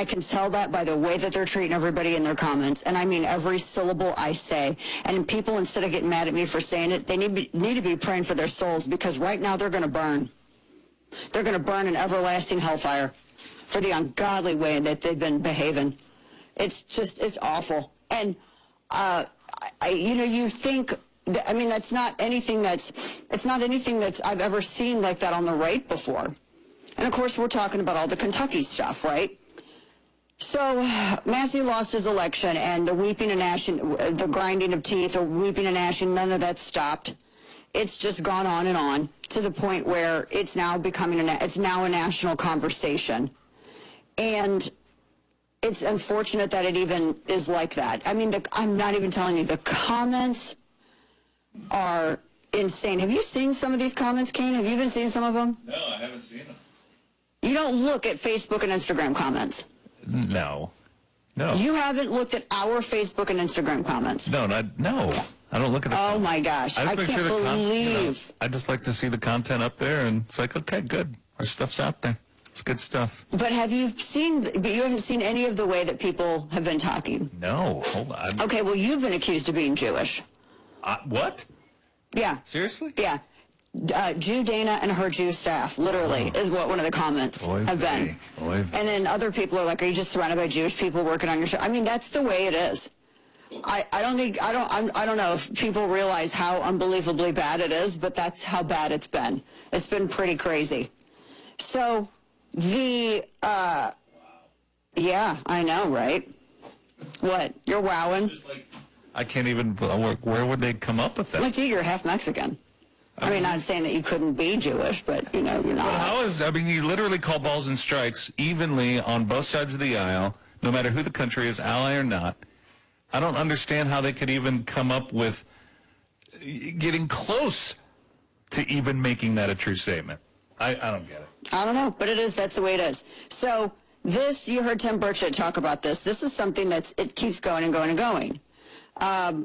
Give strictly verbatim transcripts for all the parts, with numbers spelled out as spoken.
I can tell that by the way that they're treating everybody in their comments. And I mean every syllable I say. And people, instead of getting mad at me for saying it, they need, be, need to be praying for their souls, because right now they're going to burn. They're going to burn in everlasting hellfire for the ungodly way that they've been behaving. It's just, it's awful. And, uh, I, you know, you think, that, I mean, that's not anything that's, it's not anything that's I've ever seen like that on the right before. And, of course, we're talking about all the Kentucky stuff, right? So Massey lost his election, and the weeping and gnashing, the grinding of teeth, or weeping and gnashing, none of that stopped. It's just gone on and on to the point where it's now becoming, a, it's now a national conversation. And it's unfortunate that it even is like that. I mean, the, I'm not even telling you, the comments are insane. Have you seen some of these comments, Kane? Have you even seen some of them? No, I haven't seen them. You don't look at Facebook and Instagram comments. No. No. You haven't looked at our Facebook and Instagram comments. No, not, no. I don't look at the Oh, comments. my gosh. I, I, I can't sure believe. Con- you know, I just like to see the content up there, and it's like, okay, good. Our stuff's out there. It's good stuff. But have you seen, but you haven't seen any of the way that people have been talking? No, hold on. Okay, well, you've been accused of being Jewish. Uh, what? Yeah. Seriously? Yeah. Uh, Jew Dana and her Jew staff, literally, oh. is what one of the comments Oy have been. Oy and then other people are like, are you just surrounded by Jewish people working on your show? I mean, that's the way it is. I, I don't think, I don't, I'm, I don't know if people realize how unbelievably bad it is, but that's how bad it's been. It's been pretty crazy. So, the, uh, yeah, I know, right? What? You're wowing? Like, I can't even, where, where would they come up with that? Like, gee, you're half Mexican. I mean, not saying that you couldn't be Jewish, but, you know, you're not. Well, how is, I mean, you literally call balls and strikes evenly on both sides of the aisle, no matter who the country is, ally or not. I don't understand how they could even come up with getting close to even making that a true statement. I, I don't get it. I don't know, but it is, that's the way it is. So this, you heard Tim Burchett talk about this. This is something that's, it keeps going and going and going. Um,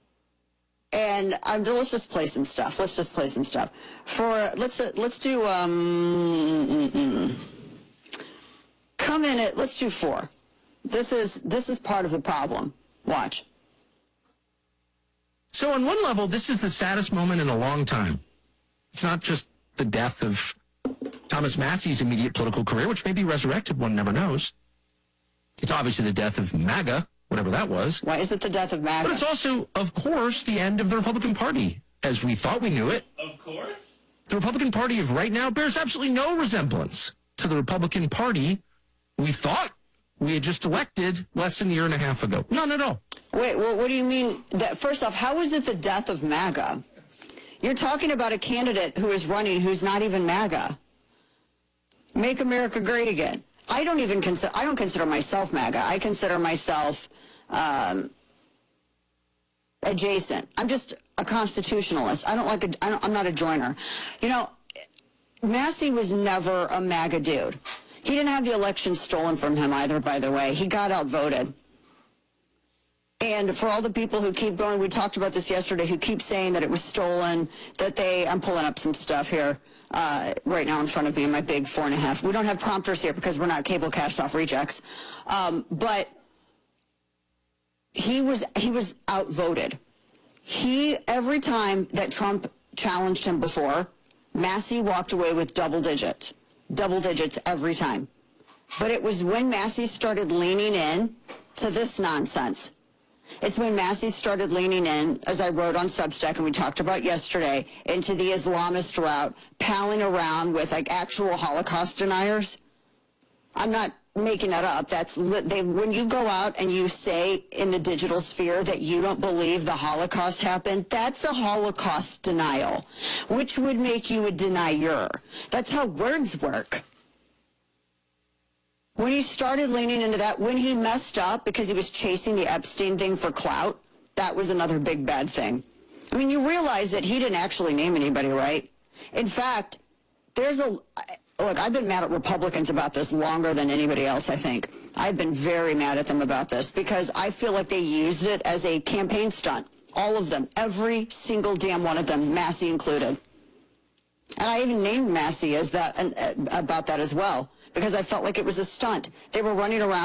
And um, let's just play some stuff. Let's just play some stuff. For let's uh, let's do um, mm, mm, come in at let's do four. This is this is part of the problem. Watch. So on one level, this is the saddest moment in a long time. It's not just the death of Thomas Massey's immediate political career, which may be resurrected. One never knows. It's obviously the death of MAGA, whatever that was. Why is it the death of MAGA? But it's also, of course, the end of the Republican Party, as we thought we knew it. Of course. The Republican Party of right now bears absolutely no resemblance to the Republican Party we thought we had just elected less than a year and a half ago. None at all. Wait, well, what do you mean? That first off, how is it the death of MAGA? You're talking about a candidate who is running who's not even MAGA. Make America Great Again. I don't even consider, I don't consider myself MAGA. I consider myself um, adjacent. I'm just a constitutionalist. I don't like a, I don't, I'm not a joiner. You know, Massey was never a MAGA dude. He didn't have the election stolen from him either, by the way. He got outvoted. And for all the people who keep going, we talked about this yesterday, who keep saying that it was stolen, that they, I'm pulling up some stuff here. Uh, right now in front of me in my big four and a half. We don't have prompters here because we're not cable cast off rejects. Um, but he was he was outvoted. He, every time that Trump challenged him before, Massey walked away with double digits. Double digits every time. But it was when Massey started leaning in to this nonsense. It's when Massey started leaning in, as I wrote on Substack and we talked about yesterday, into the Islamist route, palling around with like actual Holocaust deniers. I'm not making that up. That's they, when you go out and you say in the digital sphere that you don't believe the Holocaust happened, that's a Holocaust denial, which would make you a denier. That's how words work. When he started leaning into that, when he messed up because he was chasing the Epstein thing for clout, that was another big bad thing. I mean, you realize that he didn't actually name anybody, right? In fact, there's a... Look, I've been mad at Republicans about this longer than anybody else, I think. I've been very mad at them about this because I feel like they used it as a campaign stunt. All of them. Every single damn one of them, Massey included. And I even named Massey as that, and, uh, about that as well, because I felt like it was a stunt. They were running around